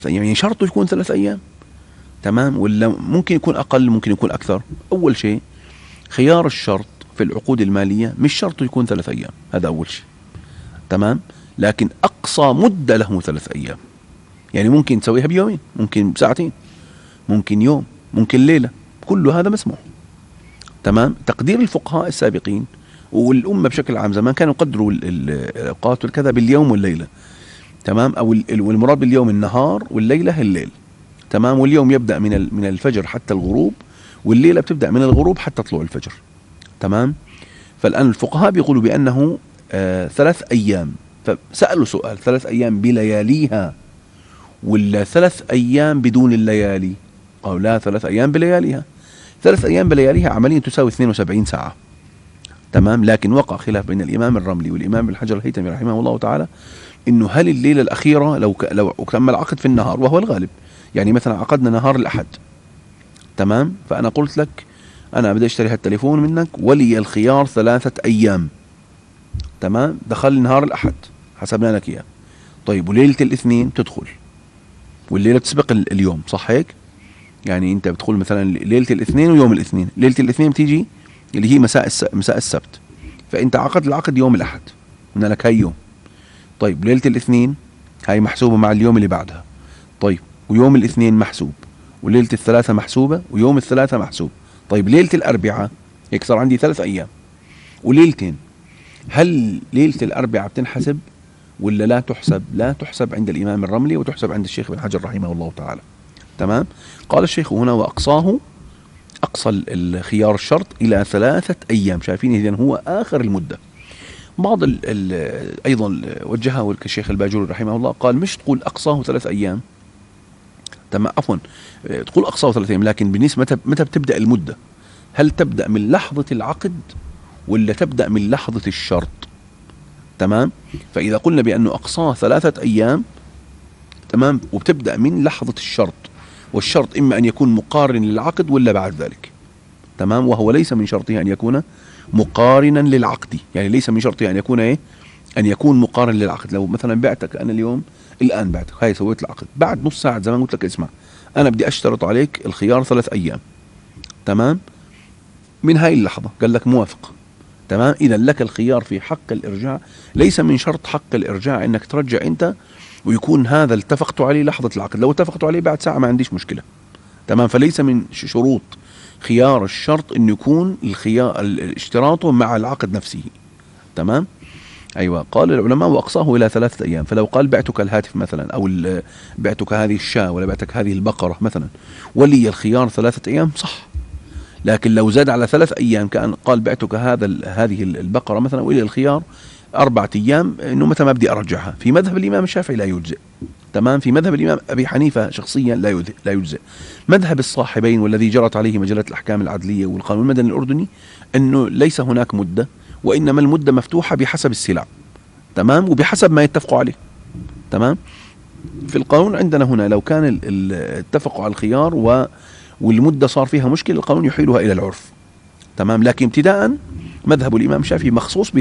يعني شرطه يكون 3 أيام. تمام، ولا ممكن يكون أقل، ممكن يكون أكثر. أول شيء خيار الشرط في العقود المالية مش شرطه يكون 3 أيام، هذا أول شيء. تمام، لكن أقصى مدة له 3 أيام. يعني ممكن تسويها بيومين، ممكن بساعتين، ممكن يوم، ممكن ليلة، كل هذا مسموح. تمام. تقدير الفقهاء السابقين والأمة بشكل عام زمان كانوا يقدروا الأوقات والكذا باليوم والليلة. تمام، أو والمراد باليوم النهار، والليلة الليل. تمام، واليوم يبدأ من الفجر حتى الغروب، والليلة بتبدأ من الغروب حتى طلوع الفجر. تمام. فالآن الفقهاء بيقولوا بأنه 3 أيام. فسألوا سؤال: 3 أيام بلياليها ولا 3 أيام بدون الليالي؟ قالوا لا، 3 أيام بلياليها. 3 أيام بلياليها عمليا تساوي 72 ساعة. تمام. لكن وقع خلاف بين الإمام الرملي والإمام ابن حجر الهيثمي رحمه الله تعالى، إنه هل الليلة الأخيرة لو تم العقد في النهار، وهو الغالب، يعني مثلا عقدنا نهار الأحد، تمام، فأنا قلت لك أنا بدي أشتري هالتليفون منك ولي الخيار 3 أيام. تمام، دخل نهار الأحد حسبنا لك إياه. طيب، وليلة الاثنين تدخل، والليلة بتسبق اليوم، صح هيك؟ يعني أنت بتدخل مثلا ليلة الاثنين ويوم الاثنين. ليلة الاثنين بتيجي اللي هي مساء السبت، فأنت عقد العقد يوم الأحد، قلنا لك هاي يوم. طيب، ليلة الاثنين هاي محسوبة مع اليوم اللي بعدها. طيب، ويوم الاثنين محسوب، وليلة الثلاثة محسوبة، ويوم الثلاثة محسوب. طيب، ليلة الأربعاء هيك صار عندي 3 أيام وليلتين. هل ليلة الأربعاء بتنحسب ولا لا تحسب؟ لا تحسب عند الإمام الرملي، وتحسب عند الشيخ ابن حجر رحمه الله تعالى. تمام. قال الشيخ هنا: وأقصاه، أقصى الخيار الشرط إلى 3 أيام. شايفين؟ إذن هو آخر المدة. بعض أيضا وجهه الشيخ الباجوري رحمه الله، قال مش تقول أقصاه 3 أيام، تمام، عفوا، تقول أقصاه 3 أيام، لكن بالنسبة متى بتبدأ المدة؟ هل تبدأ من لحظة العقد ولا تبدأ من لحظة الشرط؟ تمام. فإذا قلنا بأنه أقصاه 3 أيام، تمام، وبتبدأ من لحظة الشرط، والشرط إما أن يكون مقارن للعقد ولا بعد ذلك. تمام. وهو ليس من شرطه أن يكون مقارنا للعقد، يعني ليس من شرطه أن يكون إيه؟ أن يكون مقارن للعقد. لو مثلا بعتك أنا الآن بعتك، هاي سويت العقد، بعد نص ساعة زمان قلت لك اسمع أنا بدي أشترط عليك الخيار 3 أيام. تمام. من هاي اللحظة قال لك موافق. تمام. إذا لك الخيار في حق الإرجاع. ليس من شرط حق الإرجاع أنك ترجع أنت ويكون هذا التفقت عليه لحظة العقد. لو اتفقت عليه بعد ساعة ما عنديش مشكلة. تمام. فليس من شروط خيار الشرط أن يكون الخيار اشتراطه مع العقد نفسه. تمام. أيوة. قال العلماء: وأقصاه إلى 3 أيام. فلو قال بعتك الهاتف مثلا، أو بعتك هذه الشاة، ولا بعتك هذه البقرة مثلا، ولي الخيار 3 أيام، صح. لكن لو زاد على 3 أيام، كان قال بعتك هذه البقرة مثلا، ولي الخيار 4 أيام، إنه متى ما بدي أرجعها. في مذهب الإمام الشافعي لا يجزئ. تمام. في مذهب الإمام أبي حنيفة شخصيا لا يجزئ. مذهب الصاحبين والذي جرت عليه مجلة الأحكام العدلية والقانون المدني الأردني أنه ليس هناك مدة، وإنما المدة مفتوحة بحسب السلع. تمام. وبحسب ما يتفقوا عليه. تمام. في القانون عندنا هنا لو كان اتفقوا على الخيار والمدة صار فيها مشكلة، القانون يحيلها إلى العرف. تمام. لكن ابتداء مذهب الإمام الشافعي مخصوص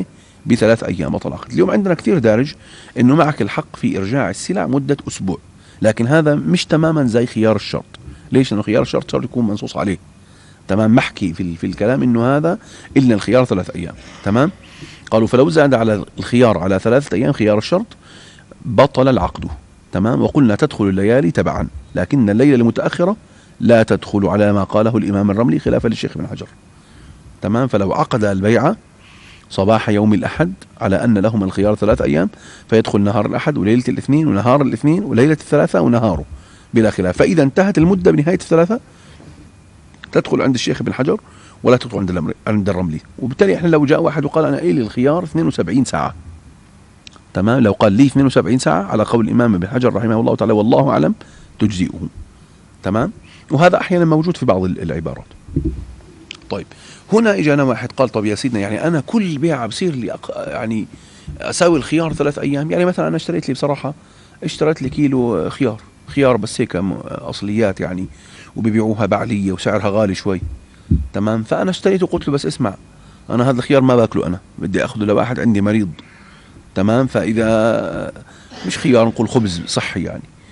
ب3 أيام وطلاق. اليوم عندنا كثير دارج إنه معك الحق في إرجاع السلع مدة أسبوع، لكن هذا مش تماما زي خيار الشرط. ليش؟ إنه خيار الشرط صار يكون منصوص عليه. تمام. محكي في الكلام إنه هذا إلا الخيار 3 أيام. تمام. قالوا: فلو زاد على الخيار على 3 أيام خيار الشرط بطل العقد. تمام. وقلنا تدخل الليالي تبعا، لكن الليلة المتأخرة لا تدخل على ما قاله الإمام الرملي خلافا للشيخ بن حجر. تمام. فلو عقد البيعة صباح يوم الأحد على أن لهم الخيار 3 أيام، فيدخل نهار الأحد وليلة الاثنين ونهار الاثنين وليلة الثلاثة ونهاره بلا خلاف. فإذا انتهت المدة بنهاية الثلاثة تدخل عند الشيخ بن حجر ولا تدخل عند الرملي. وبالتالي احنا لو جاء واحد وقال أنا إلي الخيار 72 ساعة، تمام، لو قال لي 72 ساعة على قول الإمام ابن حجر رحمه الله تعالى والله أعلم تجزئه. تمام. وهذا أحيانا موجود في بعض العبارات. طيب، هنا اجانا واحد قال: طب يا سيدنا، يعني انا كل بيعه بصير لي يعني اساوي الخيار 3 أيام. يعني مثلا انا اشتريت لي بصراحه كيلو خيار بس هيك اصليات يعني، وبيبيعوها بعليه وسعرها غالي شوي. تمام. فانا اشتريته وقلت له: بس اسمع، انا هذا الخيار ما باكله، انا بدي اخذه لواحد عندي مريض. تمام. فاذا مش خيار، نقول خبز صحي يعني،